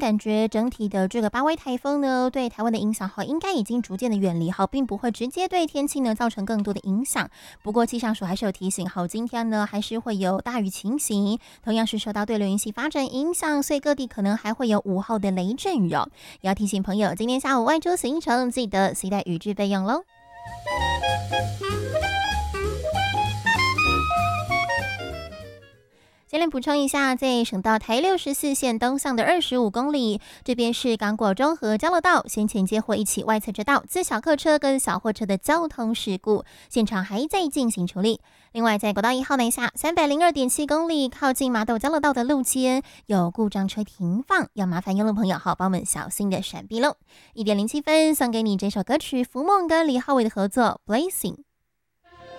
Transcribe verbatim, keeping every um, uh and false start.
感觉整体的这个八威台风呢，对台湾的影响哈，应该已经逐渐的远离哈，并不会直接对天气呢造成更多的影响。不过气象署还是有提醒哈，今天呢还是会有大雨情形，同样是受到对流云系发展影响，所以各地可能还会有午后的雷阵雨哦。也要提醒朋友，今天下午外出行程记得携带雨具备用喽。先来补充一下，在省道台六十四线东向的二十五公里，这边是刚过中和交流道，先前接获一起外侧车道自小客车跟小货车的交通事故，现场还在进行处理。另外，在国道一号南下三百零二点七公里，靠近麻豆交流道的路肩有故障车停放，要麻烦用路朋友好帮我们小心的闪避喽。一点零七分，送给你这首歌曲，福梦跟李浩伟的合作《Blazing》。